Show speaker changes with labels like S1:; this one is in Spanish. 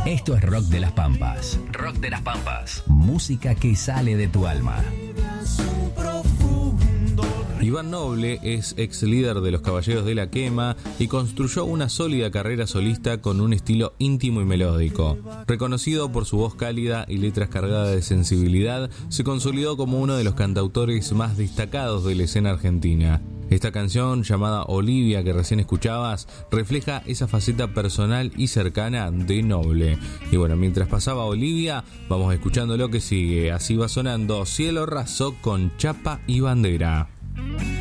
S1: Esto es Rock de las Pampas. Rock de las Pampas. Música que sale de tu alma.
S2: Iván Noble es ex líder de los Caballeros de la Quema y construyó una sólida carrera solista con un estilo íntimo y melódico. Reconocido por su voz cálida y letras cargadas de sensibilidad, se consolidó como uno de los cantautores más destacados de la escena argentina. Esta canción, llamada Olivia, que recién escuchabas, refleja esa faceta personal y cercana de Noble. Y bueno, mientras pasaba Olivia, vamos escuchando lo que sigue. Así va sonando Cielo Raso con Chapa y Bandera.